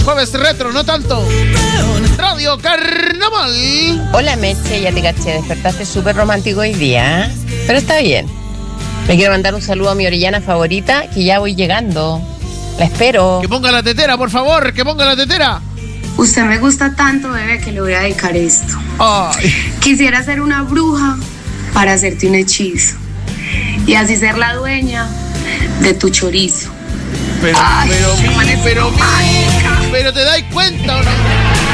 Jueves retro, no tanto. Radio Carnaval. Hola, Meche, ya te caché, despertaste súper romántico hoy día, ¿eh? Pero está bien. Me quiero mandar un saludo a mi orellana favorita, que ya voy llegando. La espero. Que ponga la tetera, por favor, que ponga la tetera. Usted me gusta tanto, bebé, que le voy a dedicar esto. Ay. Quisiera ser una bruja para hacerte un hechizo y así ser la dueña de tu chorizo. Pero te dais cuenta o no.